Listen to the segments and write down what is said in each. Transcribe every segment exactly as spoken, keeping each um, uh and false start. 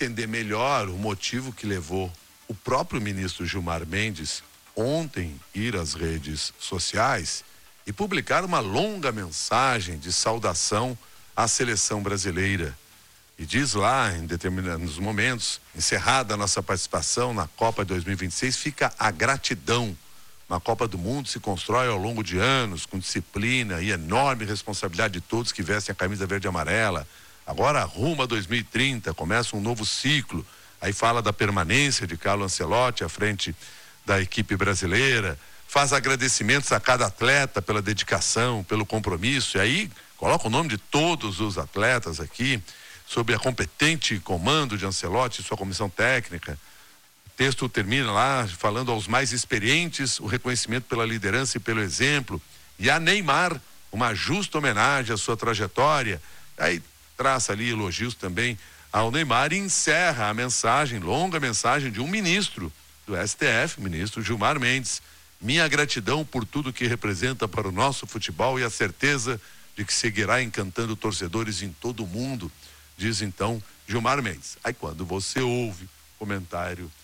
entender melhor o motivo que levou o próprio ministro Gilmar Mendes ontem ir às redes sociais e publicar uma longa mensagem de saudação à seleção brasileira. E diz lá, em determinados momentos, encerrada a nossa participação na Copa dois mil e vinte e seis, fica a gratidão. Uma Copa do Mundo se constrói ao longo de anos, com disciplina e enorme responsabilidade de todos que vestem a camisa verde e amarela. Agora, rumo a dois mil e trinta, começa um novo ciclo. Aí fala da permanência de Carlo Ancelotti à frente da equipe brasileira, faz agradecimentos a cada atleta pela dedicação, pelo compromisso, e aí coloca o nome de todos os atletas aqui, sob a competente comando de Ancelotti e sua comissão técnica. O texto termina lá falando aos mais experientes o reconhecimento pela liderança e pelo exemplo, e a Neymar uma justa homenagem à sua trajetória. Aí traça ali elogios também ao Neymar e encerra a mensagem, longa mensagem de um ministro do S T F, ministro Gilmar Mendes. Minha gratidão por tudo que representa para o nosso futebol e a certeza de que seguirá encantando torcedores em todo o mundo, diz então Gilmar Mendes. Aí quando você ouve o comentário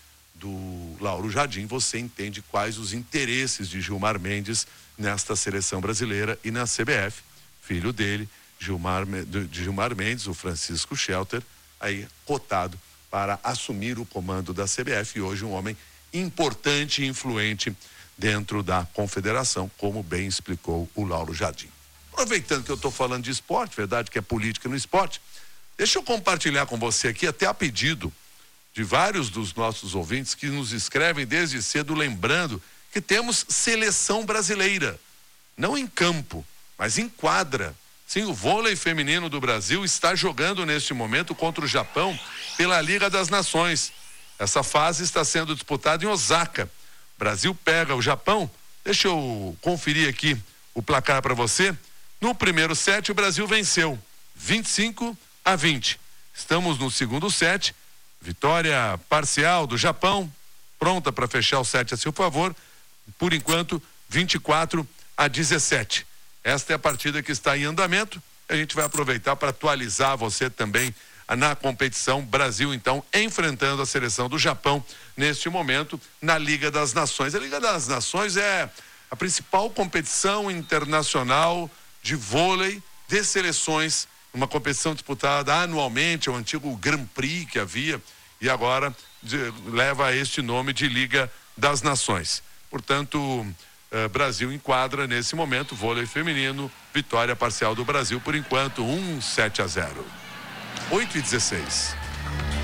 do Lauro Jardim, você entende quais os interesses de Gilmar Mendes nesta seleção brasileira e na C B F. Filho dele, Gilmar, de Gilmar Mendes, o Francisco Schelter, aí cotado para assumir o comando da C B F, e hoje um homem importante e influente dentro da confederação, como bem explicou o Lauro Jardim. Aproveitando que eu estou falando de esporte, verdade que é política no esporte, deixa eu compartilhar com você aqui, até a pedido de vários dos nossos ouvintes que nos escrevem desde cedo, lembrando que temos seleção brasileira, não em campo, mas em quadra. Sim, o vôlei feminino do Brasil está jogando neste momento contra o Japão pela Liga das Nações. Essa fase está sendo disputada em Osaka. O Brasil pega o Japão. Deixa eu conferir aqui o placar para você. No primeiro set, o Brasil venceu vinte e cinco a vinte. Estamos no segundo set. Vitória parcial do Japão, pronta para fechar o set a seu favor. Por enquanto, vinte e quatro a dezessete. Esta é a partida que está em andamento. A gente vai aproveitar para atualizar você também na competição. Brasil, então, enfrentando a seleção do Japão neste momento na Liga das Nações. A Liga das Nações é a principal competição internacional de vôlei de seleções, uma competição disputada anualmente, é o antigo Grand Prix que havia, e agora de, leva este nome de Liga das Nações. Portanto, Uh, Brasil enquadra nesse momento, vôlei feminino, vitória parcial do Brasil por enquanto, um sete a zero. oito e dezesseis.